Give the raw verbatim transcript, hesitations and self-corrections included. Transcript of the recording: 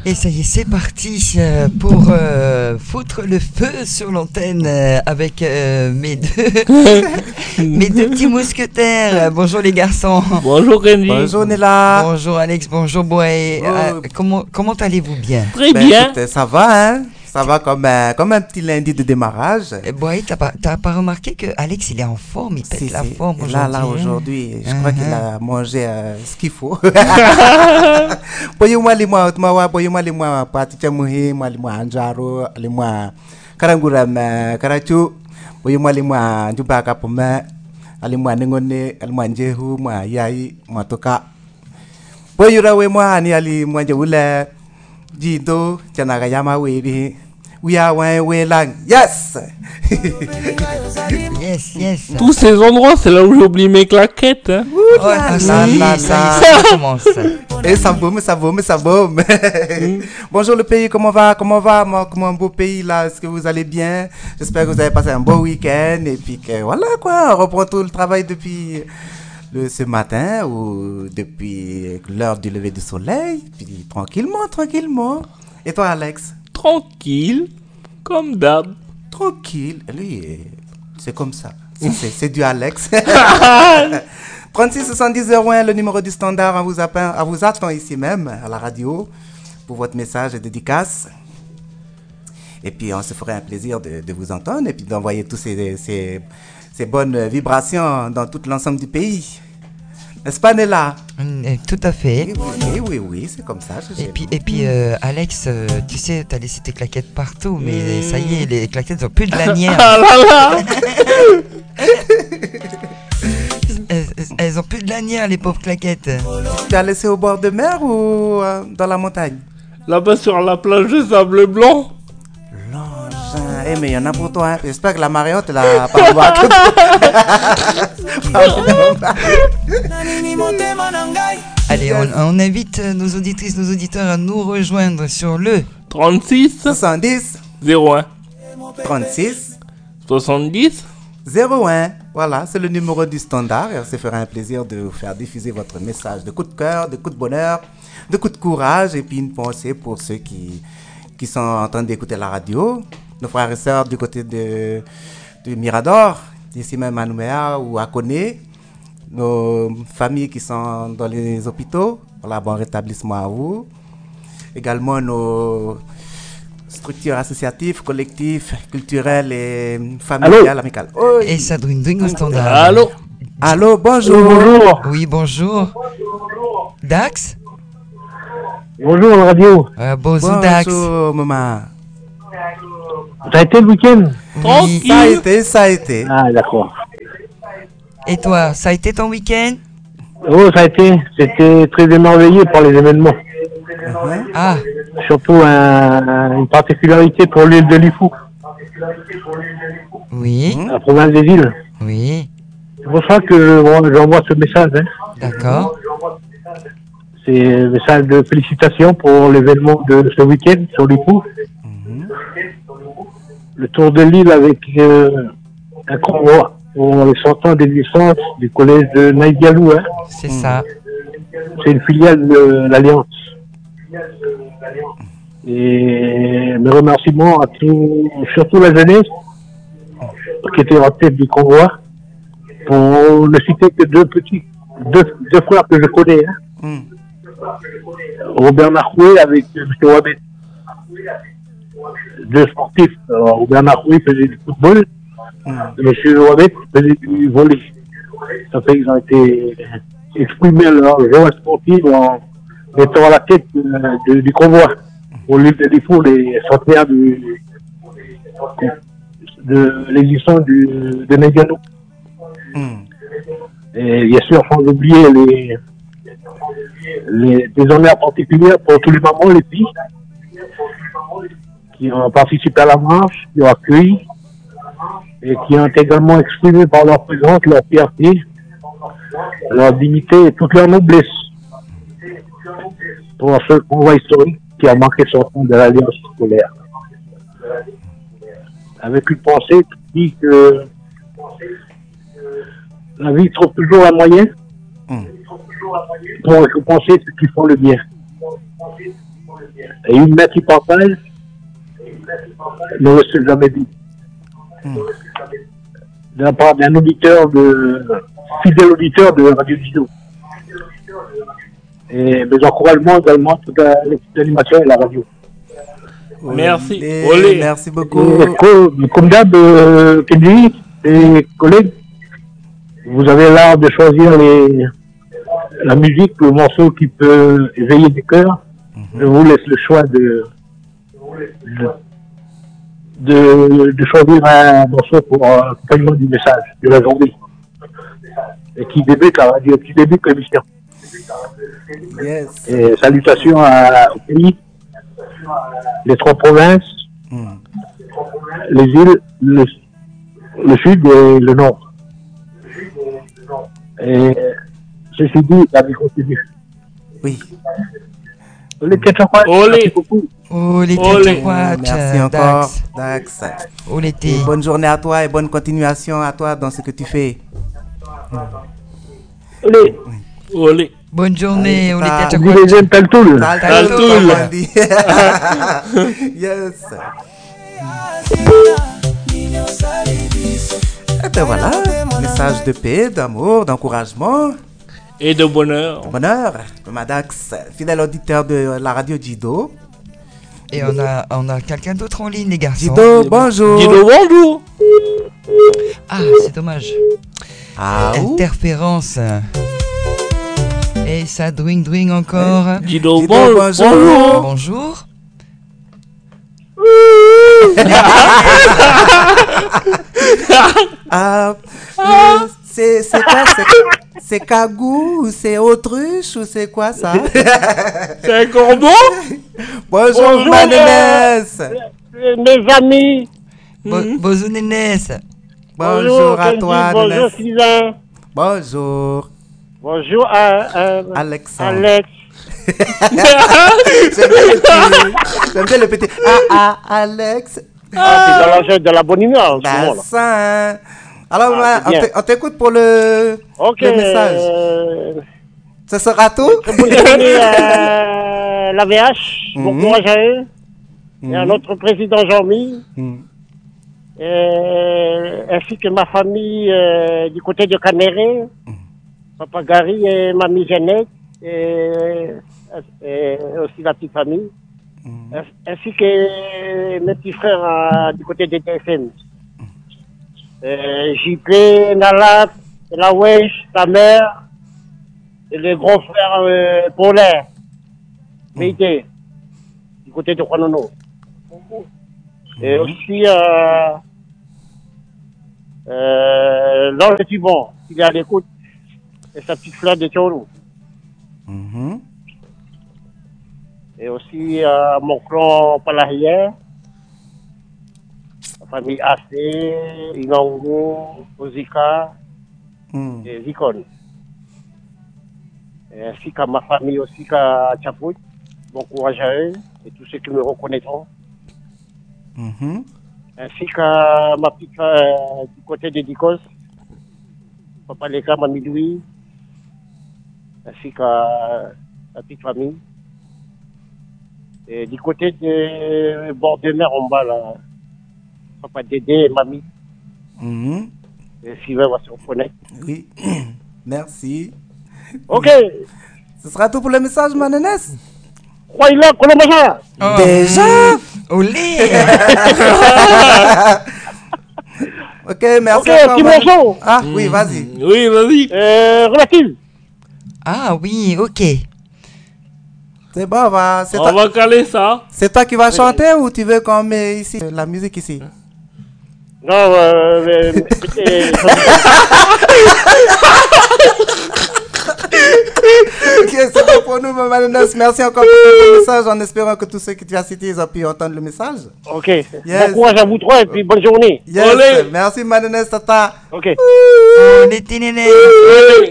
Et ça y est, c'est parti euh, pour euh, foutre le feu sur l'antenne euh, avec euh, mes deux mes deux petits mousquetaires. Bonjour les garçons. Bonjour Kenji. Bonjour Nella. Bonjour Alex, bonjour Boé. Oh. Euh, comment comment allez-vous bien? Très Ben, bien. écoute, ça va, hein? Ça va comme, euh, comme un petit lundi de démarrage. Euh, Boé, t'as pas t'as pas remarqué que Alex il est en forme, il pète Si, la si. forme Et aujourd'hui. Là, là, hein. aujourd'hui, je Uh-huh. crois qu'il a mangé euh, ce qu'il faut. Boyuma lima utmawa, boyuma lima paticha muhi, malima anjaro, lima karanguram karachu, boyuma lima jubaka pome, alima nengone, alima njehu, ma yai, matoka. Boyura we mo ani ali mo jewule jido chanaga yama webi. We are one way lang. Yes. Yes, yes. Tous ces endroits, c'est là où j'oublie mes claquettes. Hein. Oh, ah, ça y est, ça y est, ça commence. Et ça boum, ça boum, ça boum. Bonjour le pays, comment va, comment va, moi, comment un beau pays là, est-ce que vous allez bien? J'espère que vous avez passé un beau week-end et puis que voilà quoi, on reprend tout le travail depuis le, ce matin ou depuis l'heure du lever du soleil, puis tranquillement, tranquillement. Et toi Alex? Tranquille, comme d'hab. Tranquille, lui, c'est comme ça. C'est, c'est, c'est du Alex. trente-six soixante-dix zéro un, le numéro du standard, on vous, appelle, on vous attend ici même, à la radio, pour votre message et dédicace. Et puis, on se ferait un plaisir de, de vous entendre et puis d'envoyer tous ces, ces, ces bonnes vibrations dans tout l'ensemble du pays. N'est-ce pas, Nella? Mm, Tout à fait. Oui, oui, oui, oui, c'est comme ça. Je Et sais. puis, et puis euh, Alex, euh, tu sais, t'as laissé tes claquettes partout, mais ça y est, les claquettes ont plus de lanière. Ah là là. elles, elles ont plus de lanière, les pauvres claquettes. Tu as laissé au bord de mer ou euh, dans la montagne? Là-bas sur la plage de sable blanc. L'engin. Eh, mais il y en a pour toi. Hein. J'espère que la marée haute l'a pas embarqué. Allez, on, on invite nos auditrices, nos auditeurs à nous rejoindre sur le trente-six soixante-dix zéro un trente-six soixante-dix. zéro un. Voilà, c'est le numéro du standard et on se fera un plaisir de vous faire diffuser votre message de coup de cœur, de coup de bonheur, de coup de courage et puis une pensée pour ceux qui, qui sont en train d'écouter la radio. Nos frères et sœurs du côté de, de Mirador, ici même à Nouméa ou à Koné. Nos familles qui sont dans les hôpitaux, voilà, bon rétablissement à vous. Également nos structures associatives, collectives, culturelles et familiales, amicales. Oh, et ça dring dring au standard. Allô. allô, bonjour. Bonjour. Oui, bonjour. Dax Bonjour la radio. euh, Bonjour Dax. Bonjour, maman. Ça a été le week-end? Oui. Ça a été, ça a été. Ah d'accord. Et toi, ça a été ton week-end? Oh ça a été. C'était très émerveillé par les événements. Mhm. Ah, Surtout un- une particularité pour l'île de Lifou, oui, la province des îles. oui, C'est pour ça que je- j'envoie ce message. Hein. d'accord. C'est un message de félicitations pour l'événement de ce week-end sur Lifou. Le tour de l'île avec euh, un convoi pour les cent ans d'existence du collège de Naïgalou. Hein. C'est ça. C'est une filiale de l'Alliance. Et mes remerciements à tout, surtout la jeunesse qui était en tête du convoi, pour ne citer que deux petits, deux, deux frères que je connais. Hein. Mm. Robert Narcoué avec euh, M. Wabet. Deux sportifs. Alors, Robert Narcoué faisait du football, Mm. et M. Wabet faisait du volley. Ça fait qu'ils ont été exprimés leur joie sportive en mettant à la tête euh, de- du convoi pour l'île de Lifou, les centenaires du, de l'existence du, de Négano. Mm. Et bien sûr, sans oublier les, les, des honneurs particuliers pour tous les mamans, les filles, qui ont participé à la marche, qui ont accueilli, et qui ont également exprimé par leur présence leur fierté, leur dignité et toute leur noblesse pour ce convoi historique qui a marqué son temps de l'Alliance scolaire. Avec une pensée qui dit que la vie trouve toujours un moyen Mm. pour récompenser ceux qui font le bien. Et une main qui partage ne reste jamais vide. Mm. De la part d'un auditeur, de fidèle auditeur de Radio Dido. Et mes encouragements également à toute l'équipe d'animation et la radio. Merci. Et Olé. merci beaucoup. Et comme, comme d'hab, euh, Kenji et collègues, vous avez l'art de choisir les, la musique, le morceau qui peut éveiller des cœurs. Je vous laisse le choix de, de, de choisir un morceau pour euh, accompagnement du message de la journée. Et qui débute la radio, qui débute l'émission. Yes. Et salutations à, au pays, les trois provinces, Mm. les îles, le, le sud et le nord. Et ceci dit, la vie continue. Oui. Les Ketchup, Olé. merci beaucoup. Oh, les Olé. Ketchup, Merci encore, Dax. Oh, l'été. Et bonne journée à toi et bonne continuation à toi dans ce que tu fais. Allez, Olé. Bonne journée, oh, les Ah, Ketchup. dis les aimes Taltoul. Taltoul, Taltoul. comme on dit. Yes. Et ben voilà, message de paix, d'amour, d'encouragement, Et de bonheur. de bonheur. De Madax, fidèle auditeur de la radio Dido. Et on a, on a quelqu'un d'autre en ligne, les garçons. Dido, bonjour. Dis-le bonjour. Ah, c'est dommage. Ah, où? Interférence. Et ça dwing dwing encore. Dis-le Dido, bon- bonjour. bonjour. Bonjour. Ah, euh, c'est c'est quoi? c'est- C'est cagou ou c'est autruche ou c'est quoi ça? C'est un corbeau. Bonjour, Bonjour, Manenès. Mes amis, Bo- Bonjour, Nénès. Bonjour à Kenji, toi, bonjour Nénès. Sylvain, Bonjour, bonjour à, à- Alexandre. Alex. J'aime bien le petit. J'aime bien le petit. Ah, ah, Alex. Ah, c'est dans la, dans la bonne humeur en ce Bah, moment-là. ça, hein. Alors, Ah, ma- c'est on bien. t'é- on t'écoute pour le, Ok. le message. euh, Ce sera tout? bonne journée à l'A V H. Bon Mhm. courage à eux. Et à Mhm. notre président Jean-Mi. Mhm. euh, ainsi que ma famille euh, du côté de Canéré. Papa Gary et mamie Jeannette. Et, et aussi la petite famille. Mhm. Ainsi que mes petits frères euh, du côté des T F M. Euh, J P, Nalat, la Wesh, ta mère, et les grands frères euh, Paulin, Méité, du côté de Kwanono. Et aussi euh, euh, Laure Thibon, qui est à l'écoute, et sa petite fleur de Tchorou. Mhm. Et aussi euh, mon clan Palahien, la famille A C, Inango, Ozika Mhm. et Zikon. Et ainsi qu'à ma famille aussi, qu'à Tchapout. Bon courage à eux et tous ceux qui me reconnaîtront. Mhm. Ainsi qu'à ma petite euh, du côté des Dikos, Papa Leka, Mamie Louis, ainsi qu'à la petite famille. Et du côté de bord de mer en bas, là, Papa Dédé et Mamie, Mhm. et Sylvain va se reconnaître. Oui. Merci. Ok, Ce sera tout pour le message, Manenès. croyez-le, Colombaja. Oh. Déjà? Olé. Ok, merci. Ok, encore, petit Manen- morceau. Ah, oui, vas-y. Oui, vas-y. Euh, relative. Ah oui, ok. C'est bon, on va. C'est On toi, va caler ça. c'est toi qui vas chanter ou tu veux qu'on met ici la musique ici? Non, euh, euh, écoutez, Ok, c'est bon pour nous, Manenès. Merci encore pour ton message en espérant que tous ceux que tu as cités ils ont pu entendre le message. ok. Yes. Bon courage à vous trois et puis bonne journée. Yes. Olé. Merci, Manenès, tata. Ok. Oh, l'été, Nénès.